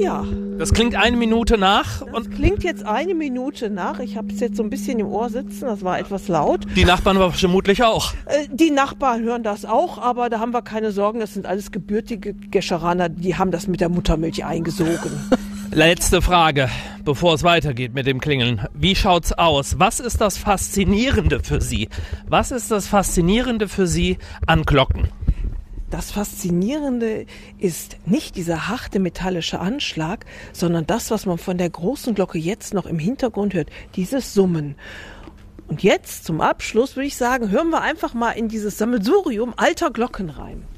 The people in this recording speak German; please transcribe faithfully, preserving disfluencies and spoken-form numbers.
Ja. Das klingt eine Minute nach. Das Und klingt jetzt eine Minute nach. Ich habe es jetzt so ein bisschen im Ohr sitzen. Das war etwas laut. die Nachbarn aber vermutlich auch. Äh, Die Nachbarn hören das auch, aber da haben wir keine Sorgen. Das sind alles gebürtige Gescheraner. Die haben das mit der Muttermilch eingesogen. Letzte Frage, bevor es weitergeht mit dem Klingeln. Wie schaut's aus? Was ist das Faszinierende für Sie? Was ist das Faszinierende für Sie an Glocken? Das Faszinierende ist nicht dieser harte metallische Anschlag, sondern das, was man von der großen Glocke jetzt noch im Hintergrund hört, dieses Summen. Und jetzt zum Abschluss würde ich sagen, hören wir einfach mal in dieses Sammelsurium alter Glocken rein.